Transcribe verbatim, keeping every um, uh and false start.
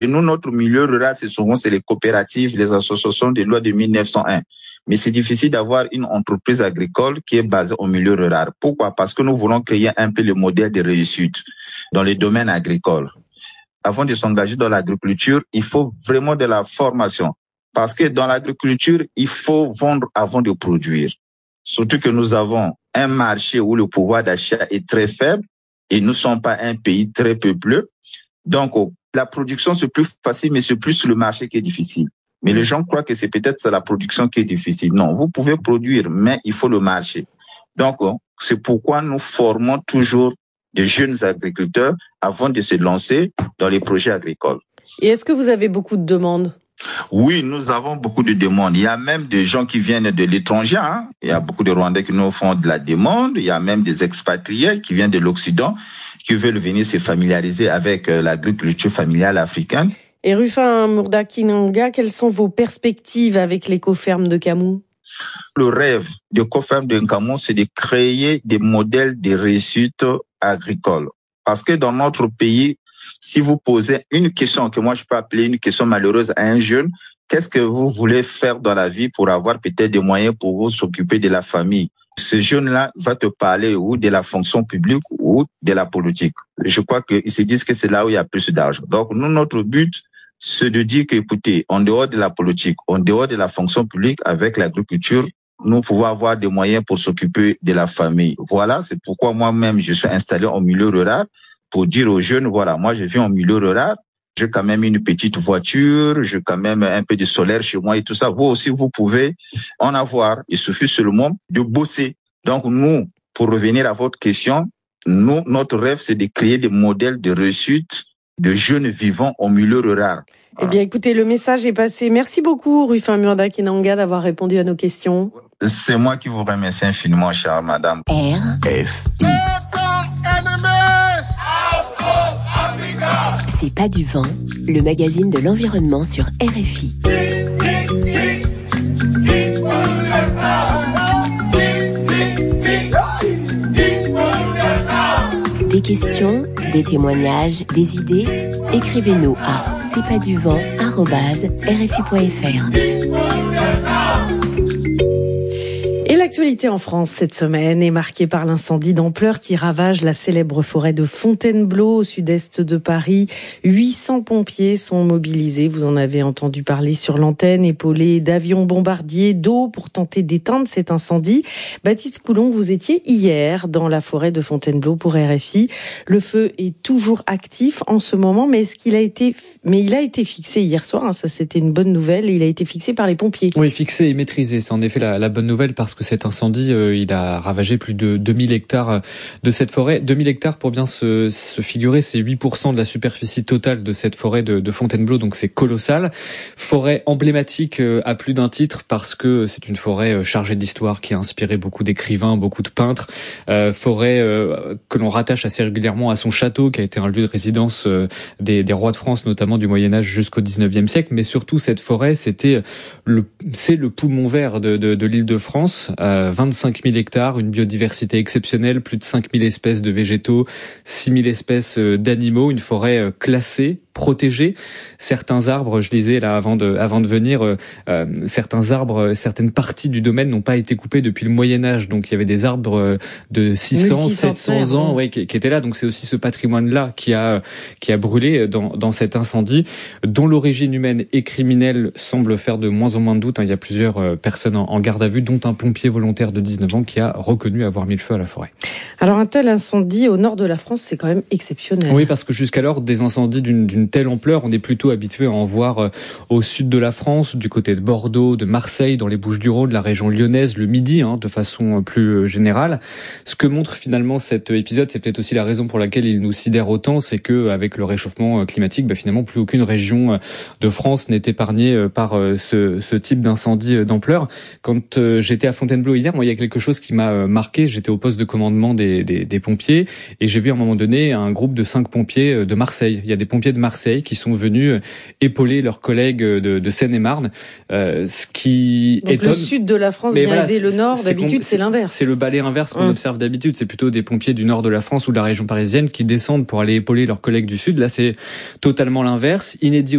Et nous, notre milieu rural, c'est souvent c'est les coopératives, les associations des lois de mille neuf cent un. Mais c'est difficile d'avoir une entreprise agricole qui est basée au milieu rural. Pourquoi? Parce que nous voulons créer un peu le modèle de réussite dans les domaines agricoles. Avant de s'engager dans l'agriculture, il faut vraiment de la formation. Parce que dans l'agriculture, il faut vendre avant de produire. Surtout que nous avons un marché où le pouvoir d'achat est très faible et nous ne sommes pas un pays très peuplé. Donc, la production, c'est plus facile, mais c'est plus le marché qui est difficile. Mais les gens croient que c'est peut-être la production qui est difficile. Non, vous pouvez produire, mais il faut le marché. Donc, c'est pourquoi nous formons toujours des jeunes agriculteurs avant de se lancer dans les projets agricoles. Et est-ce que vous avez beaucoup de demandes? Oui, nous avons beaucoup de demandes. Il y a même des gens qui viennent de l'étranger. Hein. Il y a beaucoup de Rwandais qui nous font de la demande. Il y a même des expatriés qui viennent de l'Occident qui veulent venir se familiariser avec l'agriculture familiale africaine. Et Rufin Murdakinanga, quelles sont vos perspectives avec l'écoferme de Kamou? Le rêve de l'écoferme de Kamou, c'est de créer des modèles de réussite agricole. Parce que dans notre pays, si vous posez une question que moi je peux appeler une question malheureuse à un jeune, qu'est-ce que vous voulez faire dans la vie pour avoir peut-être des moyens pour vous s'occuper de la famille? Ce jeune-là va te parler ou de la fonction publique ou de la politique. Je crois qu'ils se disent que c'est là où il y a plus d'argent. Donc, nous, notre but, c'est de dire que, écoutez, en dehors de la politique, en dehors de la fonction publique, avec l'agriculture, nous pouvons avoir des moyens pour s'occuper de la famille. Voilà, c'est pourquoi moi-même, je suis installé en milieu rural pour dire aux jeunes, voilà, moi, je vis en milieu rural, j'ai quand même une petite voiture, j'ai quand même un peu de solaire chez moi et tout ça. Vous aussi, vous pouvez en avoir. Il suffit seulement de bosser. Donc, nous, pour revenir à votre question, nous, notre rêve, c'est de créer des modèles de réussite de jeunes vivant au milieu rural. Eh bien, écoutez, le message est passé. Merci beaucoup, Rufin Murdakinanga, d'avoir répondu à nos questions. C'est moi qui vous remercie infiniment, chère madame. R F I. C'est pas du vent, le magazine de l'environnement sur R F I. Des questions, des témoignages, des idées, écrivez-nous à c'est pas du vent arobase r f i point f r. Et l'actualité en France cette semaine est marquée par l'incendie d'ampleur qui ravage la célèbre forêt de Fontainebleau au sud-est de Paris. huit cents pompiers sont mobilisés, vous en avez entendu parler sur l'antenne, épaulés d'avions bombardiers, d'eau pour tenter d'éteindre cet incendie. Baptiste Coulon, vous étiez hier dans la forêt de Fontainebleau pour R F I. Le feu est toujours actif en ce moment, mais est-ce qu'il a été, mais il a été fixé hier soir, hein, ça c'était une bonne nouvelle, il a été fixé par les pompiers. Oui, fixé et maîtrisé, c'est en effet la, la bonne nouvelle parce que cet incendie, euh, il a ravagé plus de deux mille hectares de cette forêt. deux mille hectares, pour bien se, se figurer, c'est huit pour cent de la superficie totale de cette forêt de, de Fontainebleau, donc c'est colossal. Forêt emblématique euh, à plus d'un titre parce que c'est une forêt euh, chargée d'histoire qui a inspiré beaucoup d'écrivains, beaucoup de peintres. Euh, forêt euh, que l'on rattache assez régulièrement à son château, qui a été un lieu de résidence euh, des, des rois de France, notamment du Moyen-Âge jusqu'au dix-neuvième siècle. Mais surtout, cette forêt, c'était le, c'est le poumon vert de, de, de l'Île-de-France. Euh, vingt-cinq mille hectares, une biodiversité exceptionnelle, plus de cinq mille espèces de végétaux, six mille espèces d'animaux, une forêt classée, protégée. Certains arbres, je disais là avant de avant de venir, euh, euh, certains arbres, certaines parties du domaine n'ont pas été coupées depuis le Moyen Âge. Donc il y avait des arbres de six cents, sept cents ans, ouais, qui, qui étaient là. Donc c'est aussi ce patrimoine-là qui a qui a brûlé dans dans cet incendie, dont l'origine humaine et criminelle semble faire de moins en moins de doute. Il y a plusieurs personnes en, en garde à vue, dont un pompier volontaire de dix-neuf ans qui a reconnu avoir mis le feu à la forêt. Alors un tel incendie au nord de la France, c'est quand même exceptionnel. Oui, parce que jusqu'alors des incendies d'une d'une telle ampleur, on est plutôt habitué à en voir euh, au sud de la France, du côté de Bordeaux, de Marseille, dans les Bouches-du-Rhône, la région lyonnaise, le Midi, hein, de façon plus générale. Ce que montre finalement cet épisode, c'est peut-être aussi la raison pour laquelle il nous sidère autant, c'est que avec le réchauffement climatique, bah, finalement plus aucune région de France n'est épargnée par ce, ce type d'incendie d'ampleur. Quand euh, j'étais à Fontainebleau hier, moi il y a quelque chose qui m'a marqué. J'étais au poste de commandement des, des, des pompiers et j'ai vu à un moment donné un groupe de cinq pompiers de Marseille. Il y a des pompiers de Marseille qui sont venus épauler leurs collègues de, de Seine-et-Marne, euh, ce qui Donc étonne. Le sud de la France Mais vient voilà, aider le nord, d'habitude c'est, c'est l'inverse. C'est le balai inverse qu'on hum. observe d'habitude, c'est plutôt des pompiers du nord de la France ou de la région parisienne qui descendent pour aller épauler leurs collègues du sud. Là c'est totalement l'inverse, inédit